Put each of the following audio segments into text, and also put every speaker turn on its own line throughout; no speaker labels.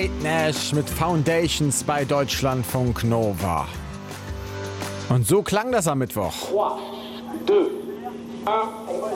Kate Nash mit Foundations bei Deutschlandfunk Nova. Und so klang das am Mittwoch.
3, 2, 1.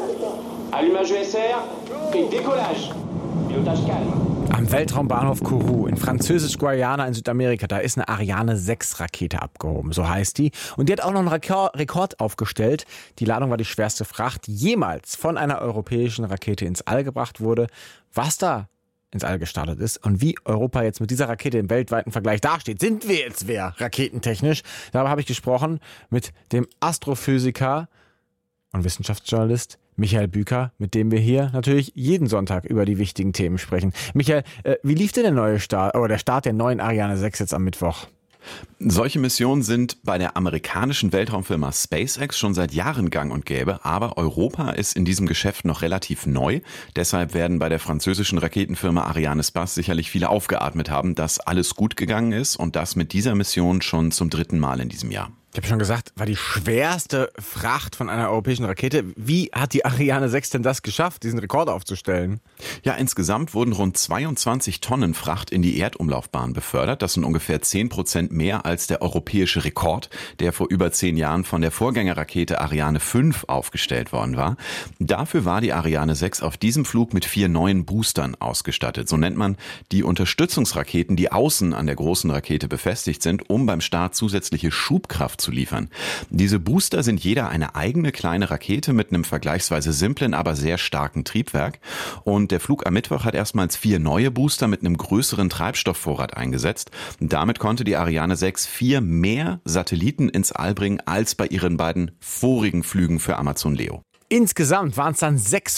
Allumage ESR et décollage. Pilotage calme.
Am Weltraumbahnhof Kourou in Französisch-Guayana in Südamerika, da ist eine Ariane 6 Rakete abgehoben, so heißt die. Und die hat auch noch einen Rekord aufgestellt. Die Ladung war die schwerste Fracht, die jemals von einer europäischen Rakete ins All gebracht wurde. Was da ins All gestartet ist und wie Europa jetzt mit dieser Rakete im weltweiten Vergleich dasteht. Sind wir jetzt wer raketentechnisch? Darüber habe ich gesprochen mit dem Astrophysiker und Wissenschaftsjournalist Michael Büker, mit dem wir hier natürlich jeden Sonntag über die wichtigen Themen sprechen. Michael, wie lief denn der Start der neuen Ariane 6 jetzt am Mittwoch?
Solche Missionen sind bei der amerikanischen Weltraumfirma SpaceX schon seit Jahren gang und gäbe, aber Europa ist in diesem Geschäft noch relativ neu. Deshalb werden bei der französischen Raketenfirma Arianespace sicherlich viele aufgeatmet haben, dass alles gut gegangen ist und das mit dieser Mission schon zum 3. Mal in diesem Jahr.
Ich habe schon gesagt, war die schwerste Fracht von einer europäischen Rakete. Wie hat die Ariane 6 denn das geschafft, diesen Rekord aufzustellen?
Ja, insgesamt wurden rund 22 Tonnen Fracht in die Erdumlaufbahn befördert. Das sind ungefähr 10% mehr als der europäische Rekord, der vor über 10 Jahren von der Vorgängerrakete Ariane 5 aufgestellt worden war. Dafür war die Ariane 6 auf diesem Flug mit 4 neuen Boostern ausgestattet. So nennt man die Unterstützungsraketen, die außen an der großen Rakete befestigt sind, um beim Start zusätzliche Schubkraft zu liefern. Diese Booster sind jeder eine eigene kleine Rakete mit einem vergleichsweise simplen, aber sehr starken Triebwerk. Und der Flug am Mittwoch hat erstmals 4 neue Booster mit einem größeren Treibstoffvorrat eingesetzt. Und damit konnte die Ariane 6 4 mehr Satelliten ins All bringen als bei ihren beiden vorigen Flügen für Amazon Leo.
Insgesamt waren es dann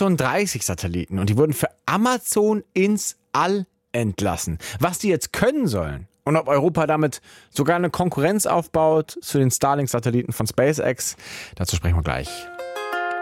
36 Satelliten und die wurden für Amazon ins All entlassen. Was die jetzt können sollen und ob Europa damit sogar eine Konkurrenz aufbaut zu den Starlink-Satelliten von SpaceX, dazu sprechen wir gleich.